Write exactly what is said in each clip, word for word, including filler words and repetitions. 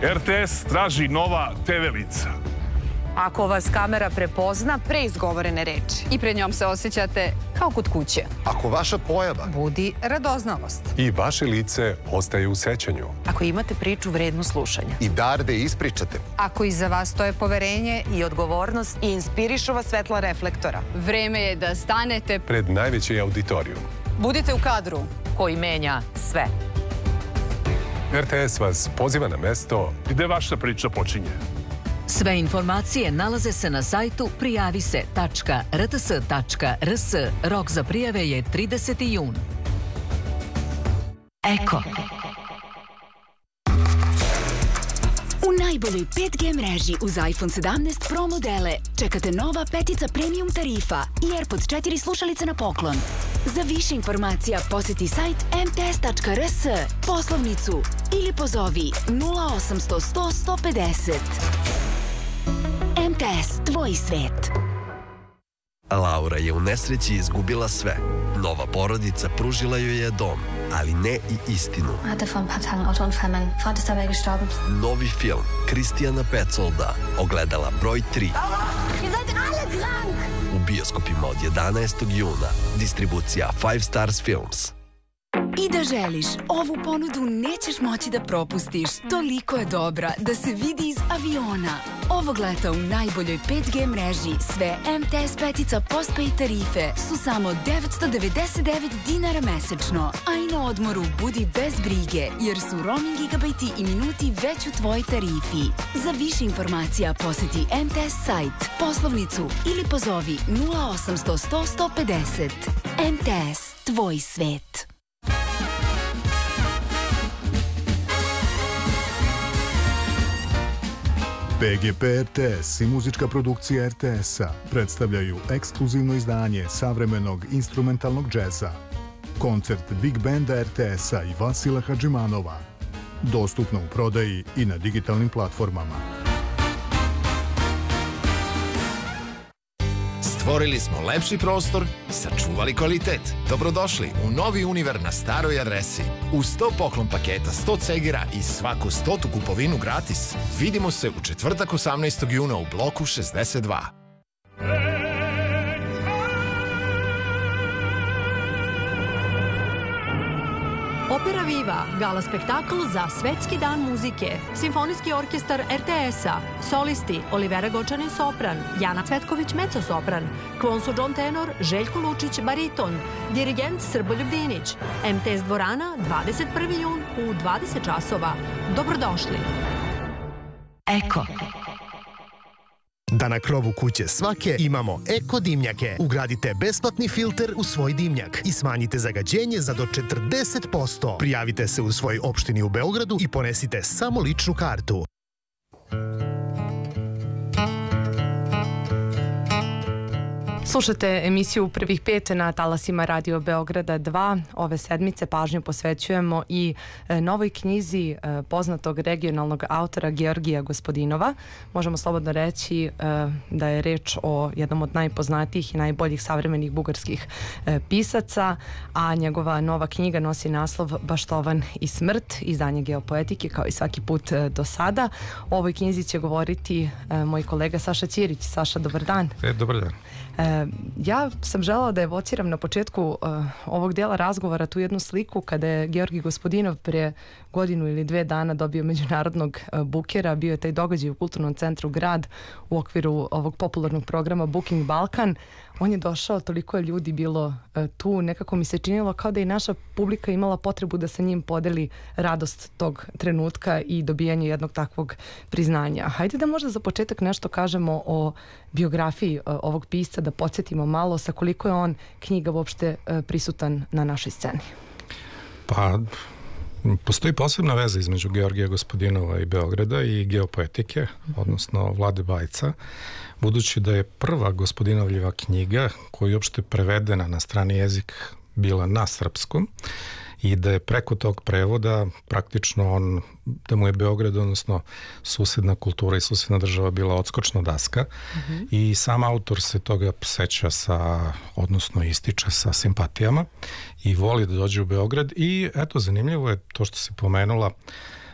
R T S traži nova te ve lica. Ako vas kamera prepozna pre izgovorene reči i pred njom se osjećate kao kod kuće. Ako vaša pojava budi radoznalost i vaše lice ostaje u sećanju. Ako imate priču vrednu slušanja i dar da ispričate. Ako iza vas stoje poverenje i odgovornost i inspirišu vas svetla reflektora. Vreme je da stanete pred najveći auditorijum. Budite u kadru koji menja sve. R T S vas poziva na mesto gde vaša priča počinje. Sve informacije nalaze se na sajtu prijavise tačka r t s tačka r s. Rok za prijave je trideseti jun. Eko. U najboljoj pet G mreži uz iPhone sedamnaest Pro modele čekate nova petica premium tarifa i AirPods četiri slušalice na poklon. Za više informacija poseti sajt m t s tačka r s, poslovnicu ili pozovi nula osamsto sto sto pedeset. M T S, tvoj svet. Laura je u nesreći izgubila sve. Nova porodica pružila joj je dom, ali ne i istinu. Hatte vor ein paar Tagen Autounfall, mein Vater ist dabei gestorben. Novi film Kristijana Petsolda, Ogledala broj tri. Ihr seid alle krank! U bioskopima od jedanaestog juna. Distribucija Five Stars Films. I da želiš, ovu ponudu nećeš moći da propustiš. Toliko je dobra da se vidi iz aviona. Ovog leta u najboljoj pet G mreži sve M T S petica postpaid tarife su samo devetsto devedeset devet dinara mesečno. A i na odmoru budi bez brige, jer su roaming gigabajti i minuti već u tvoj tarifi. Za više informacija poseti M T S sajt, poslovnicu ili pozovi nula osamsto sto sto pedeset. M T S, tvoj svet. P G P R T S i muzička produkcija R T S-a predstavljaju ekskluzivno izdanje savremenog instrumentalnog džeza. Koncert Big Banda R T S-a i Vasila Hadžimanova. Dostupno u prodaji i na digitalnim platformama. Stvorili smo lepši prostor, sačuvali kvalitet. Dobrodošli u novi Univer na staroj adresi. Uz sto poklon paketa, sto cegera i svaku stotu kupovinu gratis. Vidimo se u četvrtak osamnaestog juna u bloku šezdeset dva. Opera Viva, gala spektakl za Svetski dan muzike, Simfonijski orkestar R T S-a, solisti Olivera Gočanin sopran, Jana Cvetković mezzo-sopran, Kvonsu John tenor, Željko Lučić bariton, dirigent Srboljub Dinić, M T S dvorana, dvadeset prvi jun u dvadeset časova. Dobrodošli. Eko. Da na krovu kuće svake imamo eko dimnjake. Ugradite besplatni filter u svoj dimnjak i smanjite zagađenje za do četrdeset posto. Prijavite se u svojoj opštini u Beogradu i ponesite samo ličnu kartu. Slušate emisiju Prvih pet na talasima Radio Beograda dva. Ove sedmice pažnju posvećujemo i novoj knjizi poznatog regionalnog autora Georgija Gospodinova. Možemo slobodno reći da je reč o jednom od najpoznatijih i najboljih savremenih bugarskih pisaca, a njegova nova knjiga nosi naslov Baštovan i smrt, izdanje Geopoetike, kao i svaki put do sada. O ovoj knjizi će govoriti moj kolega Saša Ćirić. Saša, dobar dan. E, dobar dan. E, ja sam želela da evociram na početku uh, ovog dijela razgovora tu jednu sliku kada je Georgij Gospodinov pre godinu ili dve dana dobio međunarodnog uh, bukera. Bio je taj događaj u Kulturnom centru Grad u okviru ovog popularnog programa Booking Balkan. On je došao, toliko je ljudi bilo uh, tu, nekako mi se činilo kao da i naša publika imala potrebu da sa njim podeli radost tog trenutka i dobijanje jednog takvog priznanja. Hajde da možda za početak nešto kažemo o biografiji uh, ovog pisca, da podsjetimo malo sa koliko je on knjiga uopšte uh, prisutan na našoj sceni. Pa, postoji posebna veza između Georgija Gospodinova i Beograda i Geopoetike, odnosno Vlade Bajca, budući da je prva Gospodinovljeva knjiga koja je uopšte prevedena na strani jezik bila na srpskom i da je preko tog prevoda praktično on, da mu je Beograd, odnosno susedna kultura i susedna država bila odskočna daska mm-hmm. i sam autor se toga seća sa, odnosno ističe sa simpatijama i voli da dođe u Beograd i eto, zanimljivo je to što si pomenula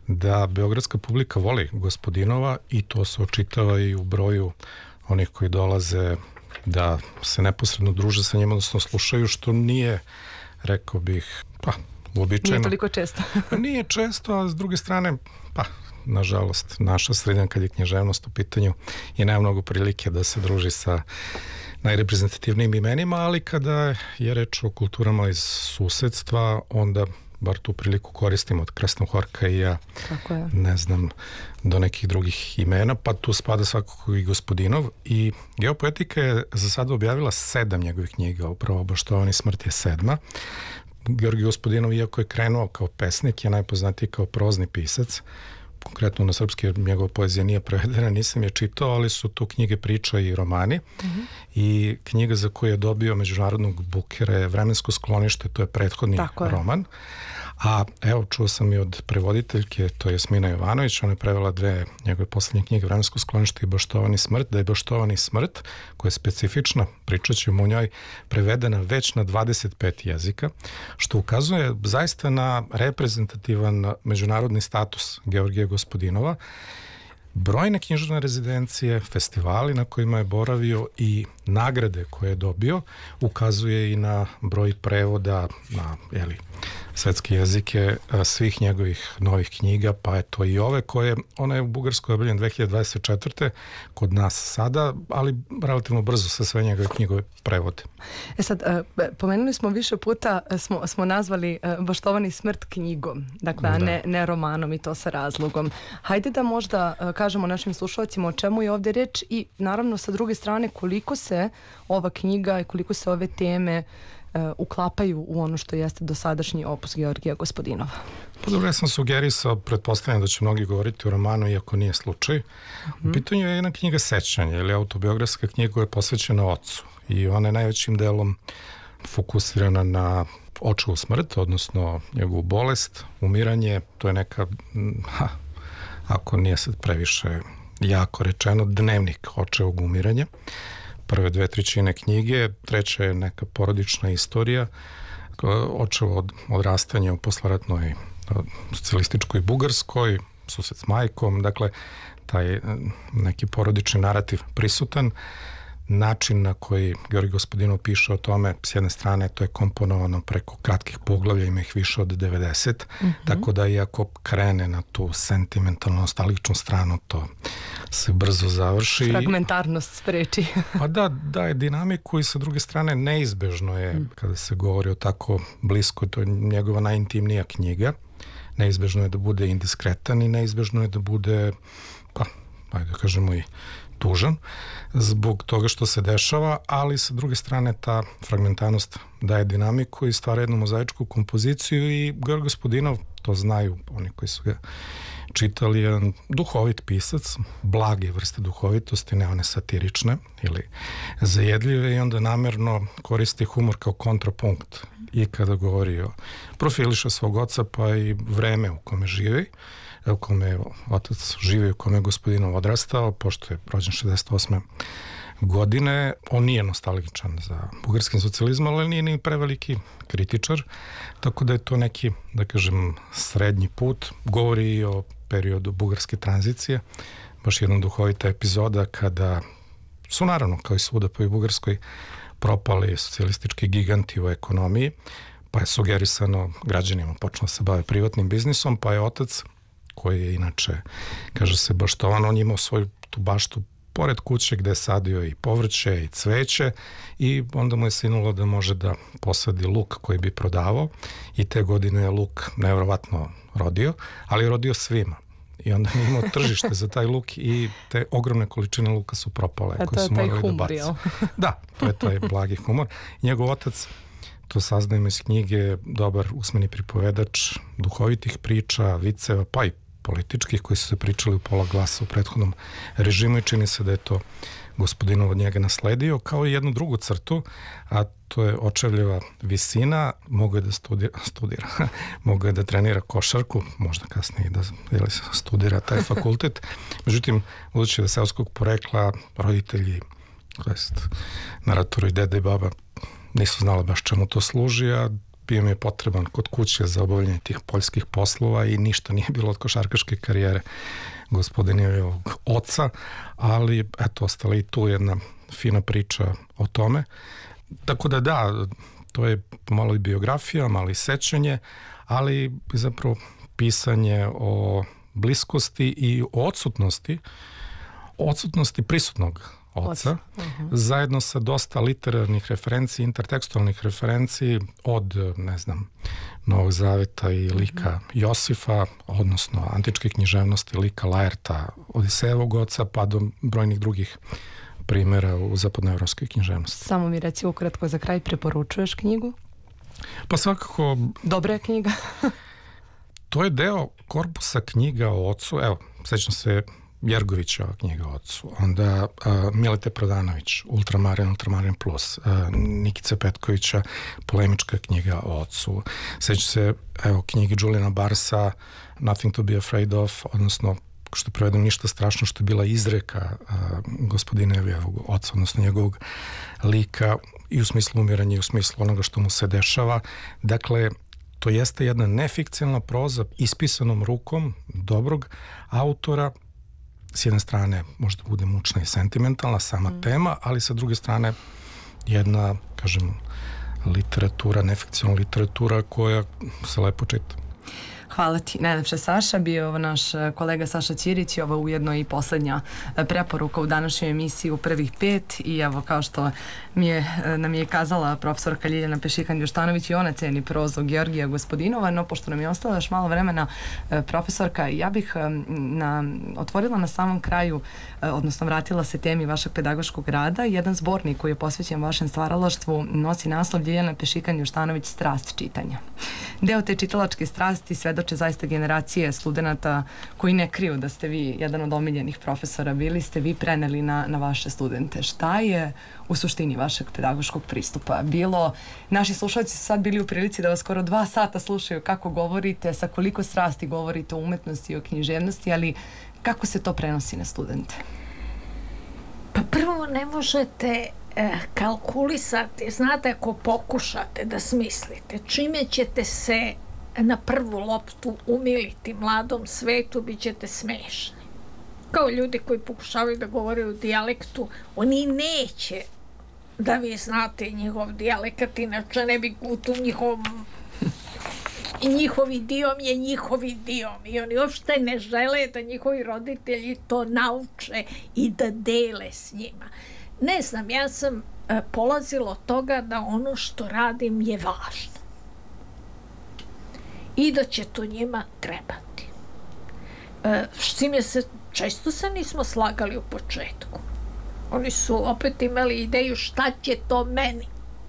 da beogradska publika voli Gospodinova i to se očitava i u broju onih koji dolaze da se neposredno druže sa njima, odnosno slušaju, što nije, rekao bih, pa, uobičajeno. Nije toliko često. Nije često, a s druge strane, pa, nažalost, naša sredina kad je književnost u pitanju i nema mnogo prilike da se druži sa najreprezentativnijim imenima, ali kada je reč o kulturama iz susedstva, onda bar tu priliku koristim od Krasnohorka i ja, ne znam, do nekih drugih imena, pa tu spada svakako i Gospodinov. I Geopoetika je za sada objavila sedam njegovih knjiga, upravo Baštovani smrt je sedma. Georgij Gospodinov, iako je krenuo kao pesnik, je najpoznatiji kao prozni pisac. Konkretno na srpski, jer njegova poezija nije prevedena, nisam je čitao, ali su tu knjige priča i romani. Mm-hmm. I knjiga za koju je dobio međunarodnog Bukera je Vremensko sklonište, to je prethodni Tako roman. Je. A evo, čuo sam i od prevoditeljke, to je Jasmina Jovanović, ona je prevela dve njegove poslednje knjige, Vremensko sklonište i Baštovani smrt, da je Baštovani smrt, koja je specifična, pričat ćemo o njoj, prevedena već na dvadeset pet jezika, što ukazuje zaista na reprezentativan međunarodni status Georgija Gospodinova. Brojne književne rezidencije, festivali na kojima je boravio i nagrade koje je dobio ukazuje i na broj prevoda na, jeli, svetske jezike svih njegovih novih knjiga, pa eto i ove koje, ona je u Bugarskoj objavljena dve hiljade dvadeset četvrte kod nas sada, ali relativno brzo se sve njegove knjigove prevode. E sad, pomenuli smo više puta, smo, smo nazvali Baštovani smrt knjigom, dakle, a ne, ne romanom, i to sa razlogom. Hajde da možda kažemo našim slušalcima o čemu je ovdje reč i naravno sa druge strane koliko se ova knjiga i koliko se ove teme uh, uklapaju u ono što jeste dosadašnji opus Georgija Gospodinova. Pa dobro, ja sam sugerisao, pretpostavljam da će mnogi govoriti o romanu, iako nije slučaj. Mm-hmm. U pitanju je jedna knjiga sećanja, ili autobiografska knjiga koja je posvećena ocu. I ona je najvećim delom fokusirana na očevu smrt, odnosno njegovu bolest, umiranje. To je neka, ha, ako nije sad previše jako rečeno, dnevnik očevog umiranja. Prve dve trećine knjige, treća je neka porodična istorija, očevo od, odrastanje u posleratnoj socijalističkoj Bugarskoj, sused s majkom, dakle, taj neki porodični narativ prisutan. Način na koji Georgij Gospodinov piše o tome, s jedne strane, to je komponovano preko kratkih poglavlja, ima ih više od devedeset, mm-hmm. tako da iako krene na tu sentimentalno nostalgičnu stranu, to se brzo završi. Fragmentarnost spreči. Pa da, daje dinamiku i sa druge strane neizbežno je, mm. kada se govori o tako bliskoj, to je njegova najintimnija knjiga, neizbežno je da bude indiskretan i neizbežno je da bude, pa, ajde da kažemo i tužan zbog toga što se dešava, ali sa druge strane ta fragmentarnost daje dinamiku i stvara jednu mozaičku kompoziciju i Georgij Gospodinov, to znaju oni koji su ga čitali, jedan duhovit pisac, blage vrste duhovitosti, ne one satirične ili zajedljive, i onda namerno koristi humor kao kontrapunkt i kada govori o profiliše svog oca, pa i vreme u kome živi, u kome je otac živi, u kome je Gospodinov odrastao, pošto je rođen šezdeset osme godine. On nije nostalgičan za bugarski socijalizam, ali nije ni preveliki kritičar, tako da je to neki, da kažem, srednji put. Govori i o periodu bugarske tranzicije, baš jedna duhovita epizoda kada su, naravno, kao i svuda pa i u Bugarskoj, propali socijalistički giganti u ekonomiji, pa je sugerisano građanima počnu se bave privatnim biznisom, pa je otac, koji je inače, kaže se, baštovan, on je imao svoju tu baštu pored kuće gde je sadio i povrće i cveće, i onda mu je sinulo da može da posadi luk koji bi prodavao, i te godine je luk nevjerovatno rodio, ali je rodio svima. I onda je imao tržište za taj luk i te ogromne količine luka su propale. A koje su to je taj morali humor, da jel? Da, to je taj blagi humor. Njegov otac, to saznajemo iz knjige, dobar usmeni pripovedač duhovitih priča, viceva, pa i političkih koji su se pričali u pola glasa u prethodnom režimu, i čini se da je to Gospodinov od njega nasledio, kao i jednu drugu crtu, a to je očevljeva visina. Mogu je da studira, studira mogu je da trenira košarku, možda kasnije da jeli, studira taj fakultet. Međutim, budući da seoskog porekla, roditelji, to jest narator i deda i baba, nisu znali baš čemu to služi, a bio mi je potreban kod kuće za obavljanje tih poljskih poslova i ništa nije bilo od košarkaške karijere gospodinjevog oca, ali eto, ostala i tu jedna fina priča o tome. Tako da da, to je malo i biografija, malo i sećanje, ali zapravo pisanje o bliskosti i o odsutnosti, odsutnosti prisutnog oca, uh-huh. zajedno sa dosta literarnih referenci, intertekstualnih referenci od, ne znam, Novog Zaveta i lika uh-huh. Josifa, odnosno antičke književnosti, lika Laerta, Odisejevog oca, pa do brojnih drugih primjera u zapadnoevropskoj književnosti. Samo mi reci ukratko za kraj, preporučuješ knjigu? Pa svakako... Dobra je knjiga. To je deo korpusa knjiga o ocu. Evo, sećam se Jergovićeva knjiga o ocu. Onda uh, Milete Prodanović, Ultramarin, Ultramarin plus. Uh, Nikice Petkovića, polemička knjiga o ocu. Sećam se, evo, knjige Juliana Barsa, Nothing to be afraid of, odnosno što prevedem ništa strašno, što je bila izreka uh, gospodina Evijevog oca, odnosno njegovog lika i u smislu umiranja i u smislu onoga što mu se dešava. Dakle, to jeste jedna nefikcijalna proza ispisanom rukom dobrog autora. S jedne strane možda bude mučna i sentimentalna sama mm. tema, ali sa druge strane jedna, kažem, literatura, nefikcijalna literatura koja se lepo čita. Hvala ti najlepše, Saša. Bio ovo naš kolega Saša Ćirić i ovo ujedno i poslednja preporuka u današnjoj emisiji u prvih pet i evo kao što mi je, nam je kazala profesorka Ljiljana Pešikan-Juštanović i ona ceni prozu Georgija Gospodinova, no pošto nam je ostalo još malo vremena, profesorka, ja bih na, otvorila na samom kraju, odnosno vratila se temi vašeg pedagoškog rada. Jedan zbornik koji je posvećen vašem stvaralaštvu nosi naslov Ljiljana Pešikan-Juštanović Strast čitanja. Deo te čitalačke strasti svedoče zaista generacije studenata koji ne kriju da ste vi jedan od omiljenih profesora bili, ste vi preneli na, na vaše studente. Šta je u suštini vašeg pedagoškog pristupa bilo? Naši slušalci su sad bili u prilici da vas skoro dva sata slušaju kako govorite, sa koliko strasti govorite o umetnosti i o književnosti, ali kako se to prenosi na studente? Pa prvo ne možete kalkulisati, znate, ako pokušate da smislite čime ćete se na prvu loptu umiliti mladom svetu, bit ćete smešni. Kao ljudi koji pokušavaju da govore u dijalektu, oni neće da vi znate njihov dijalekat, inače ne bi u tu njihovom i njihov idiom je njihov idiom i oni uopšte ne žele da njihovi roditelji to nauče i da dele s njima. Ne znam, ja sam e, polazila od toga da ono što radim je važno i da će to njima trebati. E, s čime se često se nismo slagali u početku. Oni su opet imali ideju šta će to meni.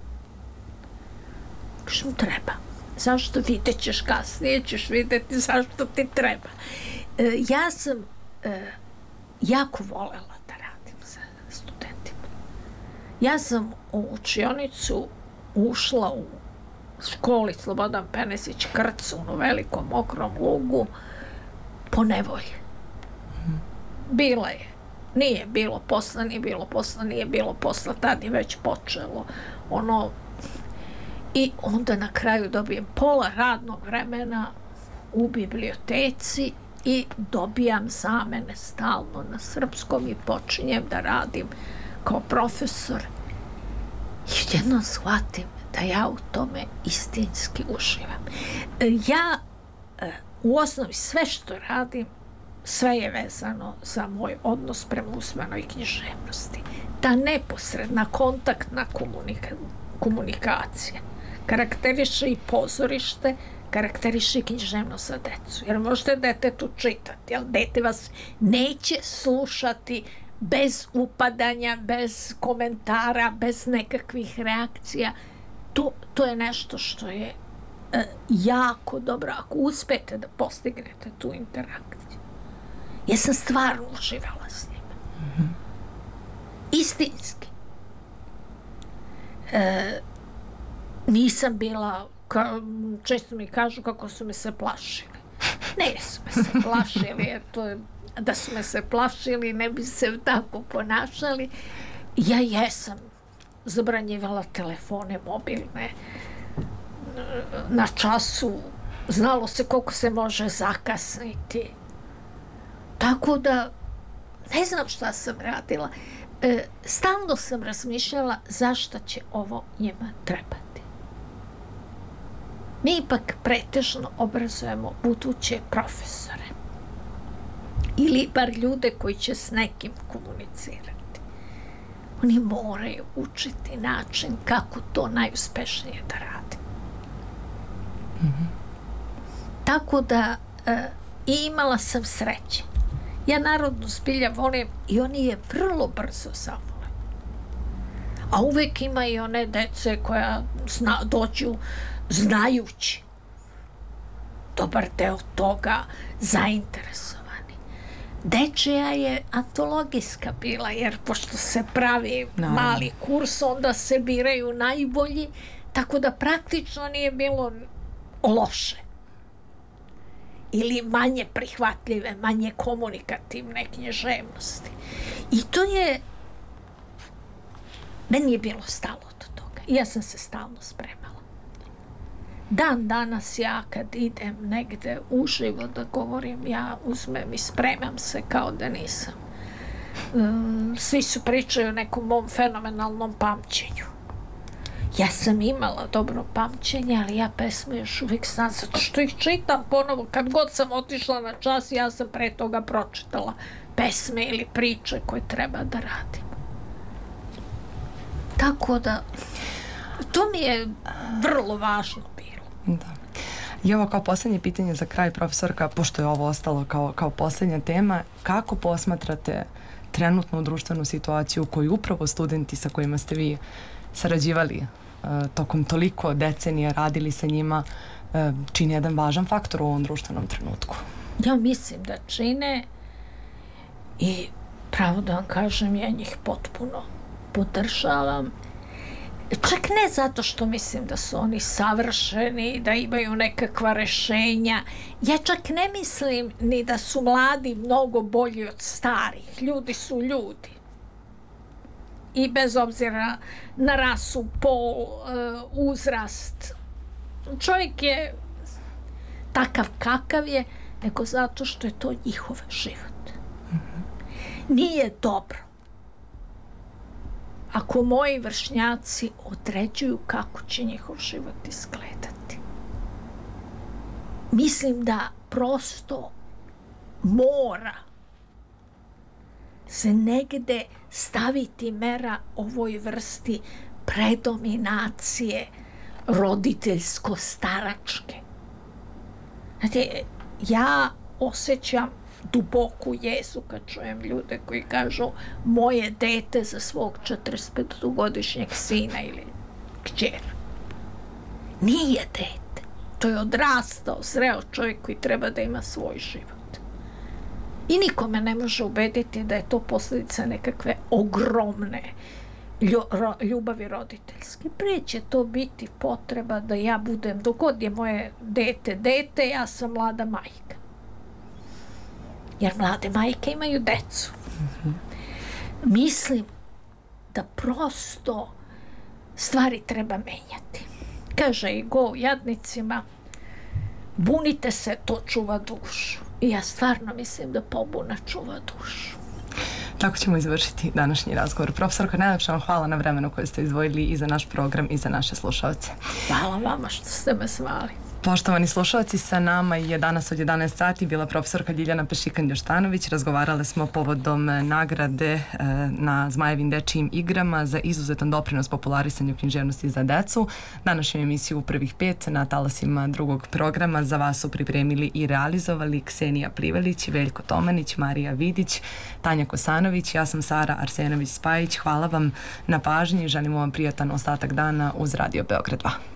Kažem, treba. Zašto? Vidjet ćeš kasnije, ćeš vidjeti zašto ti treba. E, ja sam e, jako volela da radim sa studentima. Ja sam u učionicu ušla u školi Slobodan Penesić Krcu u velikom mokrom lugu po nevolji. Bila je. Nije bilo posla, nije bilo posla, nije bilo posla, tad je već počelo. Ono, i onda na kraju dobijem pola radnog vremena u biblioteci i dobijam zamene stalno na srpskom i počinjem da radim kao profesor. I jednom shvatim da ja u tome istinski uživam. Ja u osnovi sve što radim, sve je vezano za moj odnos prema usmenoj književnosti. Ta neposredna kontaktna komunika- komunikacija karakteriše i pozorište, karakteriše i književnost za decu. Jer možete detetu čitati, ali dete vas neće slušati bez upadanja, bez komentara, bez nekakvih reakcija. To, to je nešto što je e, jako dobro. Ako uspete da postignete tu interakciju. Ja sam stvarno uživala s njima. Mm-hmm. Istinski. E, nisam bila, ka, često mi kažu kako su me se plašili. Ne su me se plašili, jer to je, da su me se plašili, ne bi se tako ponašali. Ja jesam zabranjivala telefone mobilne. na času, znalo se koliko se može zakasniti. Tako da, ne znam šta sam radila. E, stalno sam razmišljala zašto će ovo njima trebati. Mi ipak pretežno obrazujemo buduće profesore. Ili bar ljude koji će s nekim komunicirati. Oni moraju učiti način kako to najuspešnije da radi. Mm-hmm. Tako da e, imala sam sreće. Ja narodnu zbilja volim i oni je vrlo brzo zavole. A uvek ima i one dece koja zna, dođu znajući dobar deo toga zainteresovani. Dečija je antologijska bila, jer pošto se pravi Naravno. mali kurs, onda se biraju najbolji, tako da praktično nije bilo loše. Ili manje prihvatljive, manje komunikativne književnosti. I to je, meni je bilo stalo do toga. I ja sam se stalno spremala. Dan danas ja kad idem negde uživo da govorim, ja uzmem i spremam se kao da nisam. Um, svi su pričaju o nekom mom fenomenalnom pamćenju. Ja sam imala dobro pamćenje, ali ja pesme još uvijek znam, zato što ih čitam ponovo. Kad god sam otišla na čas, ja sam pre toga pročitala pesme ili priče koje treba da radim. Tako da, to mi je vrlo važno bilo. Da. I ovo kao posljednje pitanje za kraj, profesorka, pošto je ovo ostalo kao, kao posljednja tema, kako posmatrate trenutnu društvenu situaciju u kojoj upravo studenti sa kojima ste vi sarađivali uh, tokom toliko decenija, radili sa njima, uh, čini jedan važan faktor u ovom društvenom trenutku? Ja mislim da čine i pravo da vam kažem, ja njih potpuno podržavam. Čak ne zato što mislim da su oni savršeni, da imaju nekakva rešenja. Ja čak ne mislim ni da su mladi mnogo bolji od starih. Ljudi su ljudi. I bez obzira na rasu, pol, uzrast. Čovjek je takav kakav je, nego zato što je to njihov život. Nije dobro ako moji vršnjaci određuju kako će njihov život izgledati. Mislim da prosto mora se negde staviti mera ovoj vrsti predominacije roditeljsko-staračke. Znate, ja osjećam duboku jezu kad čujem ljude koji kažu moje dete za svog četrdesetpetogodišnjeg sina ili kćer. Nije dete. To je odrastao, zreo čovjek koji treba da ima svoj život. I nikome ne može ubediti da je to posljedica nekakve ogromne ljubavi roditeljske. Prije će to biti potreba da ja budem, dok god je moje dete dete, ja sam mlada majka. Jer mlade majke imaju decu. Mm-hmm. Mislim da prosto stvari treba menjati. Kaže i go jadnicima, bunite se, to čuva dušu. I ja stvarno mislim da pobuna čuva dušu. Tako ćemo izvršiti današnji razgovor. Profesorka, najlepša vam hvala na vremenu koje ste izdvojili i za naš program i za naše slušalce. Hvala vama što ste me zvali. Poštovani slušalci, sa nama je danas od jedanaest sati bila profesorka Ljiljana Pešikan-Ljoštanović. Razgovarale smo povodom nagrade na Zmajevim dečijim igrama za izuzetan doprinos popularisanju književnosti za decu. Današnju emisiju Prvih pet na talasima drugog programa za vas su pripremili i realizovali Ksenija Plivelić, Veljko Tomanić, Marija Vidić, Tanja Kosanović, ja sam Sara Arsenović-Spajić. Hvala vam na pažnji i želimo vam prijatan ostatak dana uz Radio Beograd dva.